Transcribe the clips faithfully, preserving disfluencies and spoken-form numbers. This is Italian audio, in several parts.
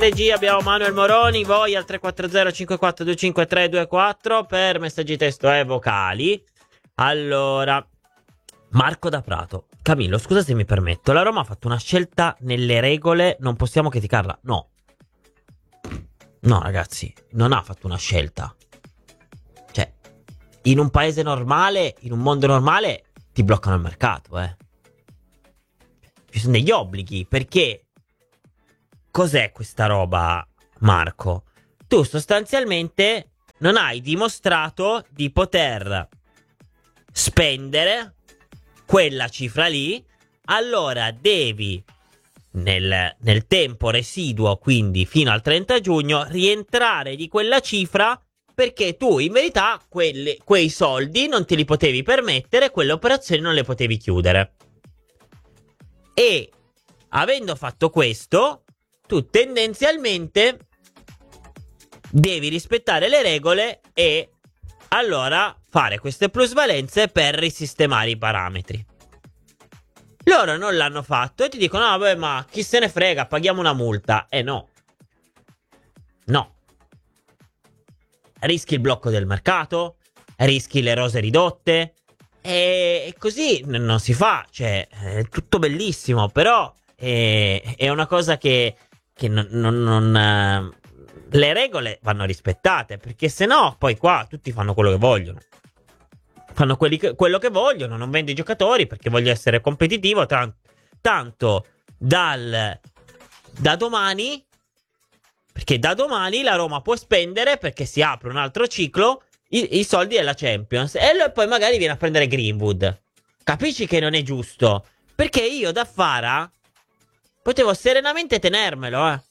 Regia abbiamo Manuel Moroni, voi al tre quattro zero cinque quattro due cinque tre due quattro per messaggi testo e vocali. Allora, Marco da Prato. Camillo, scusa se mi permetto, la Roma ha fatto una scelta nelle regole, non possiamo criticarla. No. No, ragazzi, non ha fatto una scelta. Cioè, in un paese normale, in un mondo normale, ti bloccano il mercato, eh. Ci sono degli obblighi, perché cos'è questa roba, Marco? Tu sostanzialmente non hai dimostrato di poter spendere quella cifra lì, allora devi nel, nel tempo residuo, quindi fino al trenta giugno, rientrare di quella cifra, perché tu in verità quelle, quei soldi non te li potevi permettere, quelle operazioni non le potevi chiudere. E avendo fatto questo, tu tendenzialmente devi rispettare le regole e allora fare queste plusvalenze per risistemare i parametri. Loro non l'hanno fatto e ti dicono: no, vabbè, ma chi se ne frega, paghiamo una multa. Eh no. No. Rischi il blocco del mercato, rischi le rose ridotte, e così non si fa. Cioè, è tutto bellissimo, però è, è una cosa che, che non, non, non... Le regole vanno rispettate, perché se no poi qua tutti fanno quello che vogliono. Fanno quelli che, quello che vogliono, non vendo i giocatori perché voglio essere competitivo. Tant, tanto dal, da domani, perché da domani la Roma può spendere, perché si apre un altro ciclo, i, i soldi della Champions. E poi magari viene a prendere Greenwood. Capisci che non è giusto? Perché io da Fara potevo serenamente tenermelo, eh.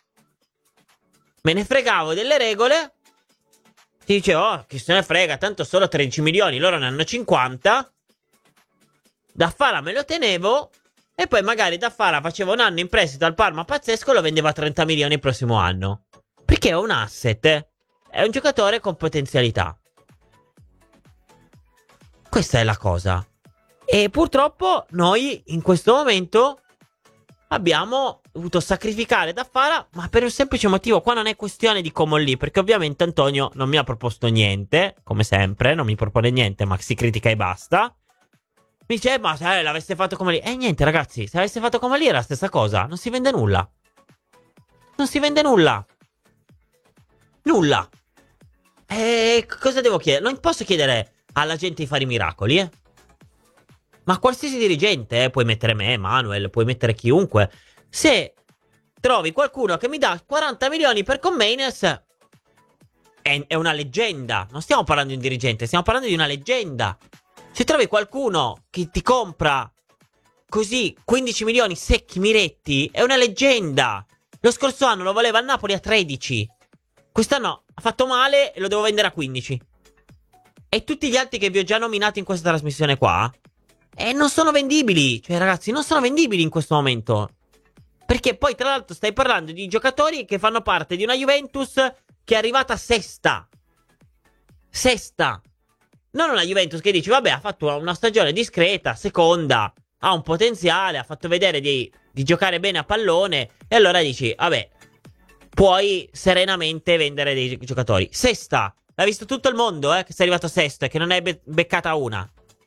Me ne fregavo delle regole. Ti dice: oh, chi se ne frega, tanto solo tredici milioni, loro ne hanno cinquanta. Da Fara me lo tenevo. E poi magari da Fara facevo un anno in prestito al Parma pazzesco, lo vendeva a trenta milioni il prossimo anno. Perché è un asset, eh? È un giocatore con potenzialità. Questa è la cosa. E purtroppo noi in questo momento abbiamo dovuto sacrificare da Fara, ma per un semplice motivo. Qua non è questione di Comolli, perché ovviamente Antonio non mi ha proposto niente, come sempre, non mi propone niente, ma si critica e basta. Mi dice: eh, ma se l'avesse fatto Comolli... E eh, niente, ragazzi, se avesse fatto Comolli era la stessa cosa. Non si vende nulla. Non si vende nulla. Nulla. E cosa devo chiedere? Non posso chiedere alla gente di fare i miracoli, eh. Ma qualsiasi dirigente, eh, puoi mettere me, Manuel, puoi mettere chiunque. Se trovi qualcuno che mi dà quaranta milioni per Conmainers, è, è una leggenda. Non stiamo parlando di un dirigente, stiamo parlando di una leggenda. Se trovi qualcuno che ti compra così quindici milioni secchi miretti, è una leggenda. Lo scorso anno lo voleva a Napoli a tredici. Quest'anno ha fatto male e lo devo vendere a quindici. E tutti gli altri che vi ho già nominato in questa trasmissione qua, e non sono vendibili. Cioè, ragazzi, non sono vendibili in questo momento. Perché poi, tra l'altro, stai parlando di giocatori che fanno parte di una Juventus che è arrivata sesta. Sesta. Non una Juventus che dici: vabbè, ha fatto una stagione discreta, seconda, ha un potenziale, ha fatto vedere di, di giocare bene a pallone. E allora dici: vabbè, puoi serenamente vendere dei giocatori. Sesta. L'ha visto tutto il mondo, eh, che sei arrivato sesto e che non ne hai be- beccata una.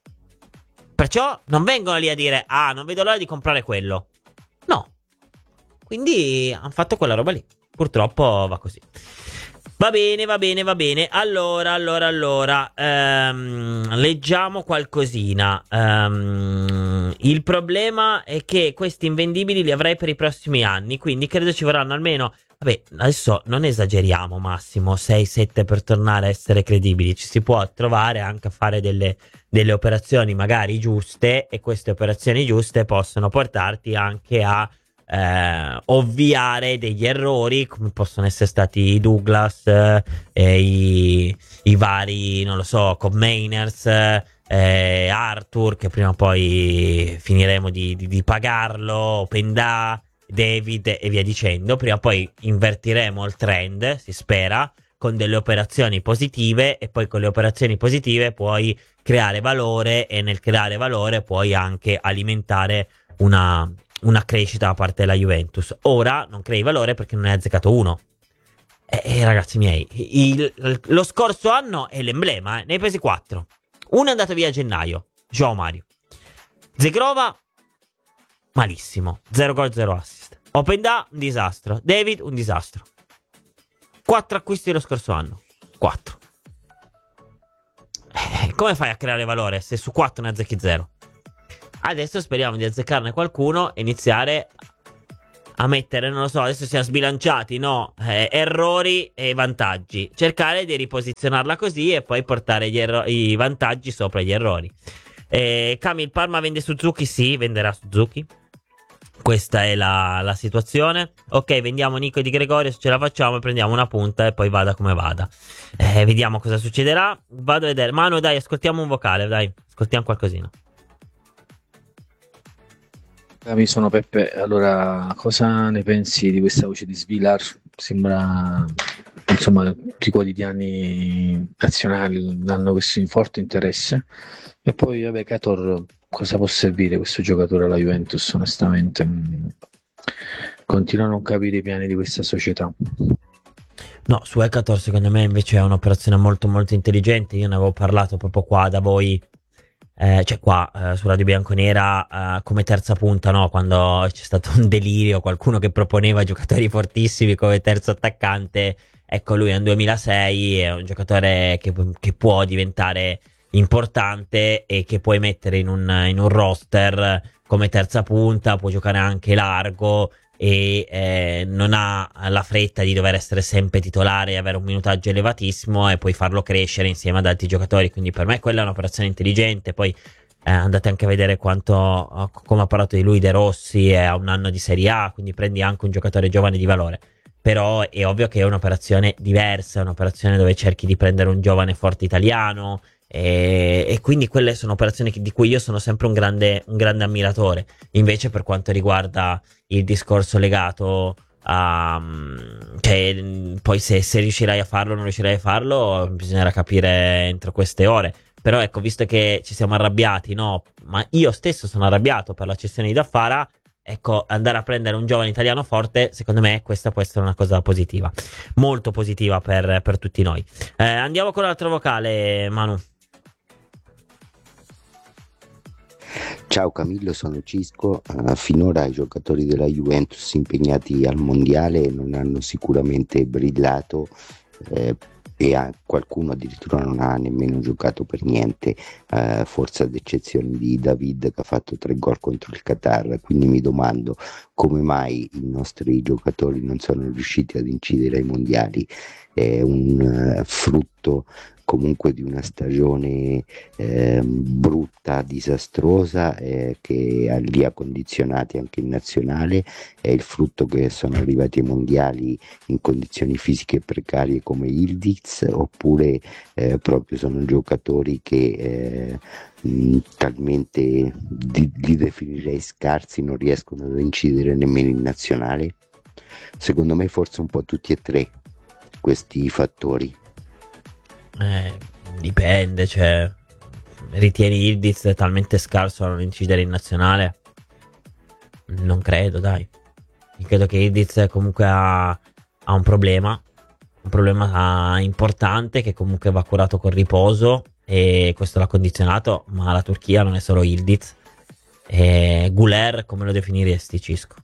Perciò non vengono lì a dire: ah, non vedo l'ora di comprare quello. No. Quindi hanno fatto quella roba lì. Purtroppo va così. Va bene, va bene, va bene. Allora, allora, allora ehm, leggiamo qualcosina. ehm, Il problema è che questi invendibili li avrei per i prossimi anni, quindi credo ci vorranno almeno... Vabbè, adesso non esageriamo, massimo sei sette per tornare a essere credibili. Ci si può trovare anche a fare delle, delle operazioni magari giuste, e queste operazioni giuste possono portarti anche a eh, ovviare degli errori, come possono essere stati i Douglas, eh, e i, i vari, non lo so, Conmainers, eh, Arthur, che prima o poi finiremo di, di, di pagarlo, Pendà, David e via dicendo. Prima o poi invertiremo il trend, si spera, con delle operazioni positive, e poi con le operazioni positive puoi creare valore, e nel creare valore puoi anche alimentare una, una crescita da parte della Juventus. Ora non crei valore perché non ne hai azzeccato uno. E eh, eh, ragazzi miei, il, il, lo scorso anno è l'emblema, eh, ne hai presi quattro. Uno è andato via a gennaio, João Mario. Zegrova, malissimo, zero gol, zero assist. Openda, un disastro. David, un disastro. quattro acquisti lo scorso anno. quattro. Eh, come fai a creare valore se su quattro ne azzecchi zero? Adesso speriamo di azzeccarne qualcuno e iniziare a mettere, non lo so, adesso siamo sbilanciati, no? Eh, errori e vantaggi. Cercare di riposizionarla così e poi portare gli erro- i vantaggi sopra gli errori. Eh, Kami, il Parma vende Suzuki? Sì, venderà Suzuki. Questa è la, la situazione. Ok, vendiamo Nico Di Gregorio, se ce la facciamo prendiamo una punta e poi vada come vada. Eh, vediamo cosa succederà. Vado a vedere. Manu, dai, ascoltiamo un vocale, dai. Ascoltiamo qualcosina. Mi sono Peppe, allora cosa ne pensi di questa voce di Svilar? Sembra, insomma, tutti i quotidiani nazionali hanno questo forte interesse. E poi, vabbè, Cator, cosa può servire questo giocatore alla Juventus? Onestamente, continuo a non capire i piani di questa società. No, su Ecator secondo me invece è un'operazione molto molto intelligente. Io ne avevo parlato proprio qua da voi. Eh, cioè qua eh, su Radio Bianconera eh, come terza punta, no? Quando c'è stato un delirio, qualcuno che proponeva giocatori fortissimi come terzo attaccante. Ecco, lui è un duemilasei, è un giocatore che, che può diventare importante e che puoi mettere in un, in un roster come terza punta, può giocare anche largo e eh, non ha la fretta di dover essere sempre titolare e avere un minutaggio elevatissimo e poi farlo crescere insieme ad altri giocatori. Quindi per me quella è un'operazione intelligente. Poi eh, andate anche a vedere quanto, come ha parlato di lui De Rossi, è a un anno di Serie A, quindi prendi anche un giocatore giovane di valore. Però è ovvio che è un'operazione diversa, è un'operazione dove cerchi di prendere un giovane forte italiano. E, e quindi quelle sono operazioni che, di cui io sono sempre un grande, un grande ammiratore. Invece per quanto riguarda il discorso legato a che poi se, se riuscirai a farlo o non riuscirai a farlo bisognerà capire entro queste ore. Però ecco, visto che ci siamo arrabbiati, no? Ma io stesso sono arrabbiato per la cessione di Daffara. Ecco, andare a prendere un giovane italiano forte, secondo me questa può essere una cosa positiva, molto positiva per, per tutti noi. Eh, andiamo con l'altro vocale, Manu. Ciao Camillo, sono Cisco. Uh, finora i giocatori della Juventus impegnati al mondiale non hanno sicuramente brillato eh, e a, qualcuno addirittura non ha nemmeno giocato per niente, uh, forse ad eccezione di David che ha fatto tre gol contro il Qatar. Quindi mi domando come mai i nostri giocatori non sono riusciti ad incidere ai mondiali. È un uh, frutto comunque di una stagione eh, brutta, disastrosa, eh, che li ha condizionati anche in nazionale. È il frutto che sono arrivati ai mondiali in condizioni fisiche precarie come Ildiz, oppure eh, proprio sono giocatori che eh, mh, talmente di, li definirei scarsi, non riescono ad incidere nemmeno in nazionale? Secondo me forse un po' tutti e tre questi fattori. Eh, dipende, cioè, ritieni Ildiz talmente scarso da non incidere in nazionale? Non credo, dai. Io credo che Ildiz comunque ha, ha un problema, un problema importante che comunque va curato con riposo e questo l'ha condizionato, ma la Turchia non è solo Ildiz. E Güler come lo definiresti, Cisco?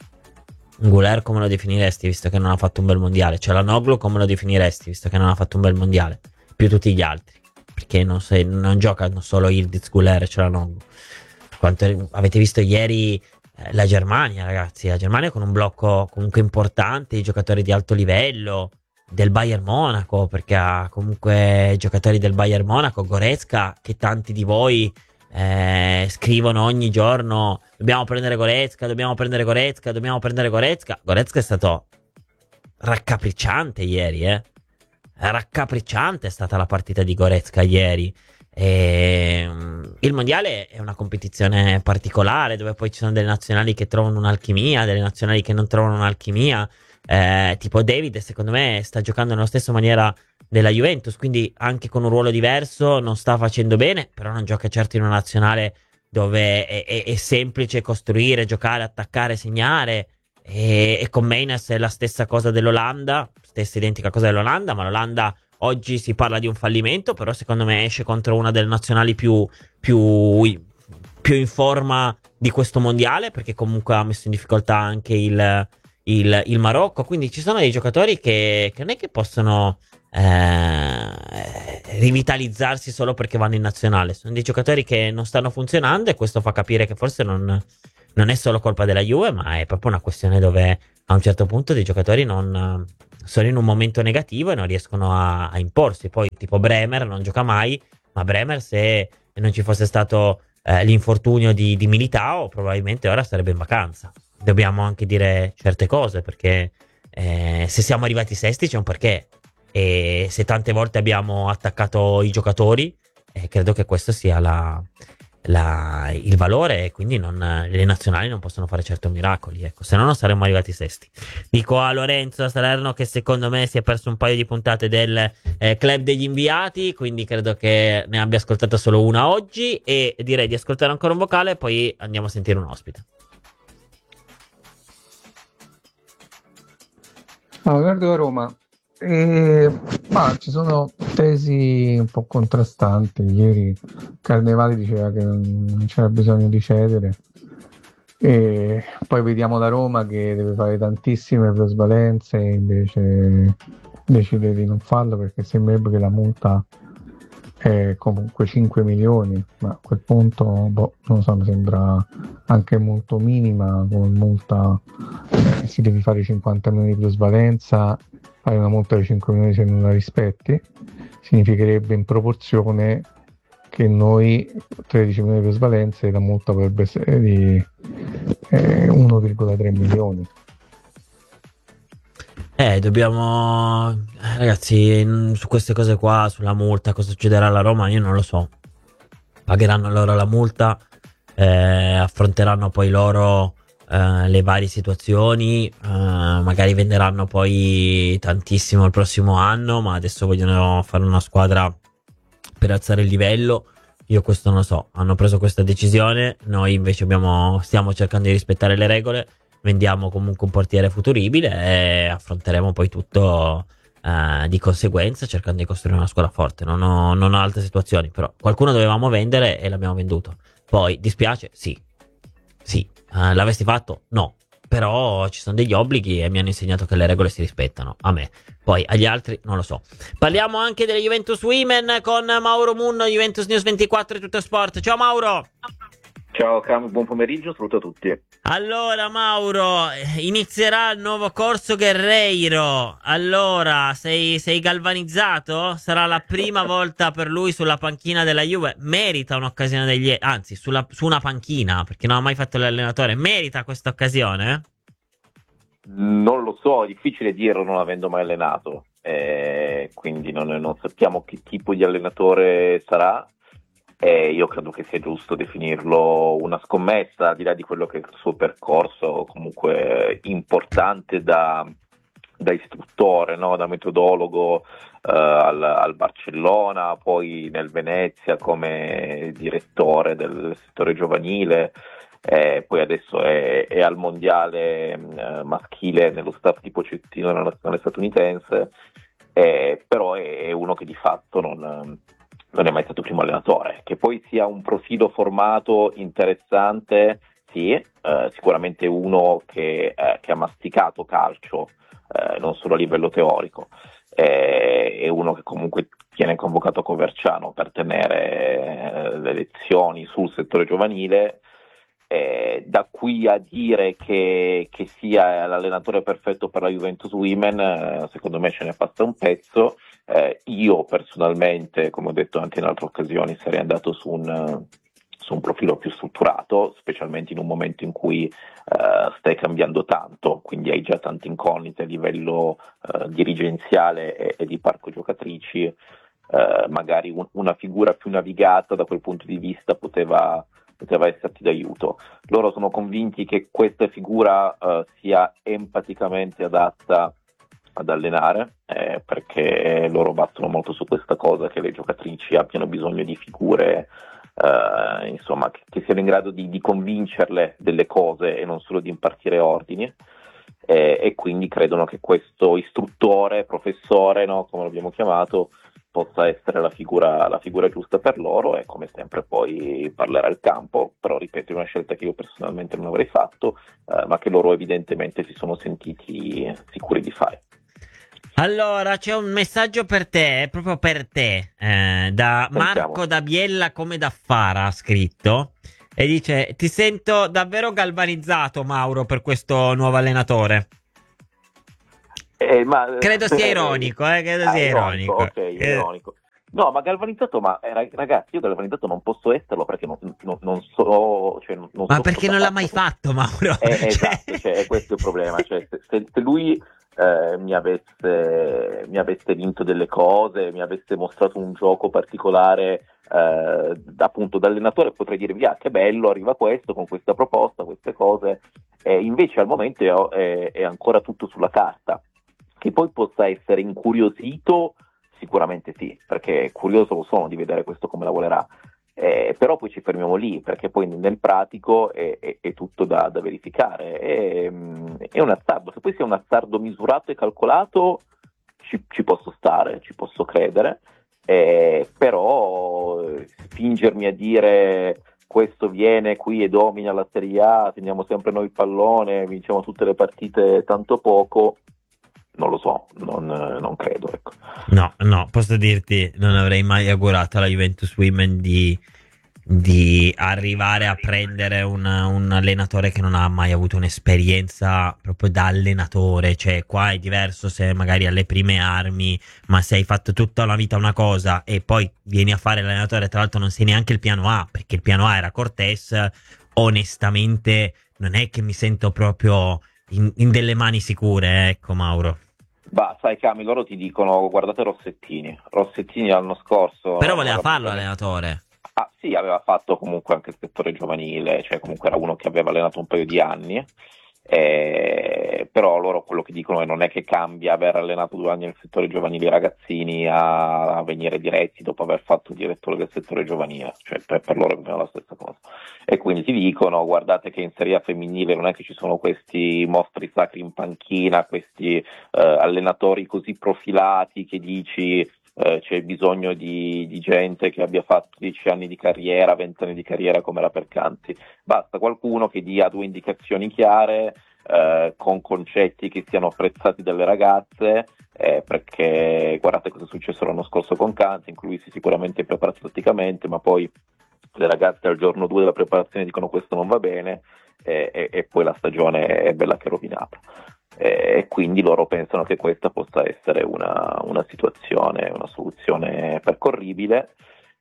Güler come lo definiresti visto che non ha fatto un bel mondiale? Cioè la Noglu come lo definiresti visto che non ha fatto un bel mondiale? Più tutti gli altri, perché non, sei, non giocano solo Ildiz, Güler e Çalhanoğlu. Quanto avete visto ieri eh, la Germania, ragazzi, la Germania con un blocco comunque importante, i giocatori di alto livello del Bayern Monaco, perché ha comunque giocatori del Bayern Monaco, Goretzka, che tanti di voi eh, scrivono ogni giorno: dobbiamo prendere Goretzka, dobbiamo prendere Goretzka, dobbiamo prendere Goretzka. Goretzka è stato raccapricciante ieri, eh. Raccapricciante è stata la partita di Goretzka ieri. E il mondiale è una competizione particolare dove poi ci sono delle nazionali che trovano un'alchimia, delle nazionali che non trovano un'alchimia. Eh, tipo David, secondo me, sta giocando nella stessa maniera della Juventus, quindi anche con un ruolo diverso non sta facendo bene, però non gioca certo in una nazionale dove è, è- è semplice costruire, giocare, attaccare, segnare. E, e con Mainers è la stessa cosa dell'Olanda, stessa identica cosa dell'Olanda, ma l'Olanda oggi si parla di un fallimento, però secondo me esce contro una delle nazionali più, più, più in forma di questo mondiale, perché comunque ha messo in difficoltà anche il, il, il Marocco. Quindi ci sono dei giocatori che, che non è che possono eh, rivitalizzarsi solo perché vanno in nazionale. Sono dei giocatori che non stanno funzionando, e questo fa capire che forse non, non è solo colpa della Juve, ma è proprio una questione dove a un certo punto dei giocatori non sono in un momento negativo e non riescono a, a imporsi. Poi tipo Bremer non gioca mai, ma Bremer, se non ci fosse stato eh, l'infortunio di, di Militao, probabilmente ora sarebbe in vacanza. Dobbiamo anche dire certe cose, perché eh, se siamo arrivati sesti c'è un perché, e se tante volte abbiamo attaccato i giocatori, eh, credo che questo sia la, la- il valore, e quindi non- le nazionali non possono fare certo miracoli, ecco, se no non saremmo arrivati sesti. Dico a Lorenzo da Salerno che secondo me si è perso un paio di puntate del eh, club degli inviati, quindi credo che ne abbia ascoltata solo una oggi, e direi di ascoltare ancora un vocale e poi andiamo a sentire un ospite. No, guardo a Roma. E, ma ci sono tesi un po' contrastanti. Ieri Carnevali diceva che non, non c'era bisogno di cedere, e poi vediamo la Roma che deve fare tantissime plusvalenze e invece decide di non farlo, perché sembrerebbe che la multa è comunque cinque milioni, ma a quel punto, boh, non so, mi sembra anche molto minima come multa. Eh, si devi fare cinquanta milioni di plusvalenza, fare una multa di cinque milioni se non la rispetti, significherebbe in proporzione che noi tredici milioni di plusvalenza e la multa potrebbe essere di eh, uno virgola tre milioni. Eh, dobbiamo... eh, Ragazzi, mh, su queste cose qua, sulla multa, cosa succederà alla Roma, io non lo so. Pagheranno loro la multa, eh, affronteranno poi loro eh, le varie situazioni, eh, magari venderanno poi tantissimo il prossimo anno, ma adesso vogliono fare una squadra per alzare il livello. Io questo non lo so. Hanno preso questa decisione, noi invece abbiamo, stiamo cercando di rispettare le regole. Vendiamo comunque un portiere futuribile e affronteremo poi tutto eh, di conseguenza, cercando di costruire una squadra forte. Non ho, non ho altre situazioni, però qualcuno dovevamo vendere e l'abbiamo venduto. Poi dispiace? Sì. Sì. Eh, l'avresti fatto? No. Però ci sono degli obblighi e mi hanno insegnato che le regole si rispettano. A me. Poi agli altri non lo so. Parliamo anche delle Juventus Women con Mauro Munno, Juventus News ventiquattro e Tutto Sport. Ciao Mauro! Ciao Cam, buon pomeriggio, saluto a tutti. Allora Mauro, eh, inizierà il nuovo corso Guerreiro. Allora, sei, sei galvanizzato? Sarà la prima volta per lui sulla panchina della Juve. Merita un'occasione degli... Anzi, sulla, su una panchina, perché non ha mai fatto l'allenatore. Merita questa occasione? Non lo so, è difficile dirlo non avendo mai allenato, eh, quindi non, non sappiamo che tipo di allenatore sarà. Eh, io credo che sia giusto definirlo una scommessa, al di là di quello che è il suo percorso comunque importante da, da istruttore, no? Da metodologo eh, al, al Barcellona, poi nel Venezia come direttore del settore giovanile, eh, poi adesso è, è al mondiale eh, maschile nello staff di Pochettino nella nazionale statunitense, eh, però è, è uno che di fatto non... non è mai stato primo allenatore. Che poi sia un profilo formato interessante, sì, eh, sicuramente uno che, eh, che ha masticato calcio, eh, non solo a livello teorico, eh, è uno che comunque viene convocato a Coverciano per tenere eh, le lezioni sul settore giovanile. Eh, da qui a dire che, che sia l'allenatore perfetto per la Juventus Women, eh, secondo me ce ne passa un pezzo. Eh, io personalmente, come ho detto anche in altre occasioni, sarei andato su un, su un profilo più strutturato, specialmente in un momento in cui eh, stai cambiando tanto, quindi hai già tante incognite a livello eh, dirigenziale e, e di parco giocatrici. Eh, magari un, una figura più navigata da quel punto di vista poteva poteva esserti d'aiuto. Loro sono convinti che questa figura uh, sia empaticamente adatta ad allenare, eh, perché loro battono molto su questa cosa, che le giocatrici abbiano bisogno di figure eh, insomma, che, che siano in grado di, di convincerle delle cose e non solo di impartire ordini. Eh, e quindi credono che questo istruttore, professore, no, come l'abbiamo chiamato, possa essere la figura, la figura giusta per loro, e come sempre poi parlerà il campo, però ripeto, è una scelta che io personalmente non avrei fatto, eh, ma che loro evidentemente si sono sentiti sicuri di fare. Allora, c'è un messaggio per te, proprio per te, eh, da Sentiamo. Marco da Biella come da Fara, ha scritto, e dice: ti sento davvero galvanizzato, Mauro, per questo nuovo allenatore. Eh, ma, Credo sia ironico, eh, credo ah, sia ironico, ironico. ok, Eh, ironico. No, ma galvanizzato, ma eh, rag- ragazzi, io galvanizzato non posso esserlo perché non, non- non so, cioè, non ma so perché cosa non l'ha faccia. mai fatto, Mauro? Eh, Cioè- esatto, cioè, è questo il problema. Cioè, se, se- se lui eh, mi avesse, mi avesse vinto delle cose, mi avesse mostrato un gioco particolare, eh, appunto da allenatore, potrei dirvi: ah, che bello, arriva questo con questa proposta, queste cose. Eh, invece al momento è, è- è ancora tutto sulla carta. Che poi possa essere incuriosito, sicuramente sì, perché curioso lo sono di vedere questo come lavorerà. Eh, però poi ci fermiamo lì, perché poi nel pratico è, è- è tutto da, da verificare. È, è un azzardo. Se poi sia un azzardo misurato e calcolato, ci, ci posso stare, ci posso credere, eh, però eh, spingermi a dire: questo viene qui e domina la Serie A, teniamo sempre noi il pallone, vinciamo tutte le partite tanto poco, non lo so, non, non credo, ecco. No, no, posso dirti, non avrei mai augurato alla Juventus Women di, di arrivare a prendere un, un allenatore che non ha mai avuto un'esperienza proprio da allenatore. Cioè, qua è diverso se magari alle prime armi, ma se hai fatto tutta la vita una cosa e poi vieni a fare l'allenatore, tra l'altro non sei neanche il piano A, perché il piano A era Cortés. Onestamente non è che mi sento proprio in, in delle mani sicure, ecco, Mauro. Bah, sai Cami, loro ti dicono: guardate Rossettini, Rossettini l'anno scorso... Però voleva era- farlo allenatore. Ah sì, aveva fatto comunque anche il settore giovanile, cioè comunque era uno che aveva allenato un paio di anni, eh, però loro quello che dicono è: non è che cambia aver allenato due anni nel settore giovanile i ragazzini a, a venire diretti dopo aver fatto il direttore del settore giovanile, cioè per, per loro è la stessa cosa. E quindi ti dicono: guardate che in Serie A femminile non è che ci sono questi mostri sacri in panchina, questi eh, allenatori così profilati che dici... Eh, c'è bisogno di, di gente che abbia fatto dieci anni di carriera, venti anni di carriera come la Percanti. Basta qualcuno che dia due indicazioni chiare, eh, con concetti che siano apprezzati dalle ragazze, eh, perché guardate cosa è successo l'anno scorso con Canzi, in cui lui si sicuramente è preparato tatticamente, ma poi le ragazze al giorno due della preparazione dicono: questo non va bene, e, e, e poi la stagione è bella che è rovinata. E quindi loro pensano che questa possa essere una, una situazione, una soluzione percorribile.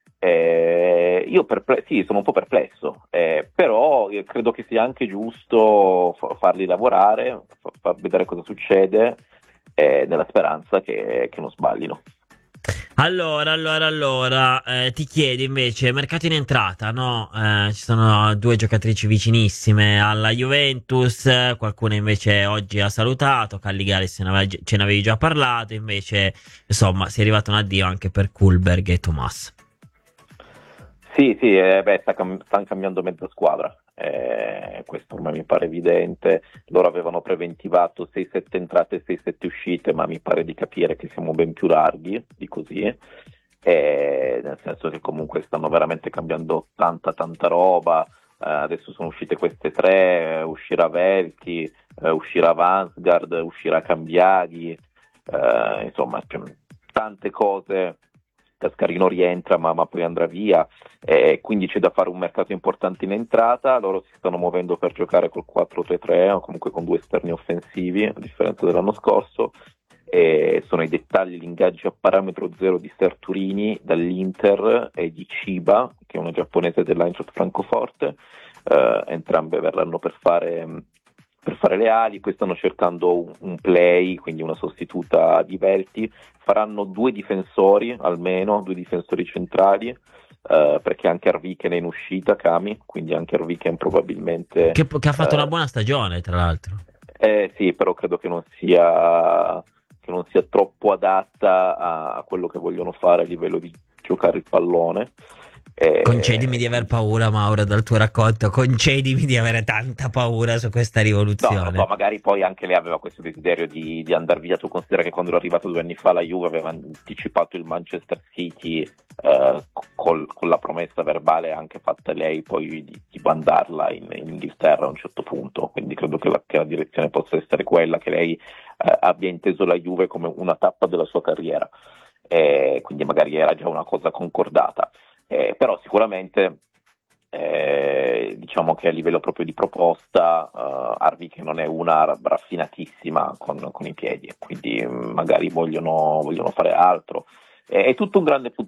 Eh, io perple- sì, sono un po' perplesso, eh, però io credo che sia anche giusto fa- farli lavorare, fa- far vedere cosa succede, eh, nella speranza che, che non sbaglino. Allora, allora, allora, eh, ti chiedo invece, mercato in entrata, no? Eh, ci sono due giocatrici vicinissime alla Juventus, eh, qualcuna invece oggi ha salutato, Calligaris ce n'ave- ce ne avevi già parlato, invece, insomma, si è arrivato un addio anche per Kulberg e Tomas. Sì, sì, eh, beh, sta cam- stanno cambiando mezza squadra, eh, questo ormai mi pare evidente. Loro avevano preventivato sei sette entrate e sei sette uscite, ma mi pare di capire che siamo ben più larghi di così, eh, nel senso che comunque stanno veramente cambiando tanta tanta roba. Eh, adesso sono uscite queste tre, eh, uscirà Velti, eh, uscirà Vansgard, uscirà Cambiaghi, eh, insomma, cioè, tante cose. Cascarino rientra, ma, ma poi andrà via, eh, quindi c'è da fare un mercato importante in entrata. Loro si stanno muovendo per giocare col quattro tre tre o comunque con due esterni offensivi, a differenza dell'anno scorso. E sono i dettagli, gli ingaggi a parametro zero di Serturini dall'Inter e di Chiba, che è una giapponese dell'Eintracht Francoforte. Eh, entrambe verranno per fare per fare le ali. Poi stanno cercando un, un play, quindi una sostituta di Velti. Faranno due difensori, almeno due difensori centrali, eh, perché anche Arviken è in uscita, Cami, quindi anche Arviken probabilmente... Che, che ha fatto eh, una buona stagione, tra l'altro. Eh sì, però credo che non sia, che non sia troppo adatta a, a quello che vogliono fare a livello di giocare il pallone. Eh, Concedimi di aver paura, Mauro, dal tuo racconto. Concedimi di avere tanta paura su questa No, non rivoluzione. so, magari poi anche lei aveva questo desiderio di, di andare via. Tu considera che quando era arrivato due anni fa la Juve aveva anticipato il Manchester City eh, col- con la promessa verbale anche fatta lei poi di, di mandarla in, in Inghilterra a un certo punto, quindi credo che la, che la direzione possa essere quella, che lei eh, abbia inteso la Juve come una tappa della sua carriera, eh, quindi magari era già una cosa concordata. Eh, però sicuramente eh, diciamo che a livello proprio di proposta uh, Harvey non è una raffinatissima con, con i piedi, quindi mm, magari vogliono, vogliono fare altro. È, è tutto un grande punto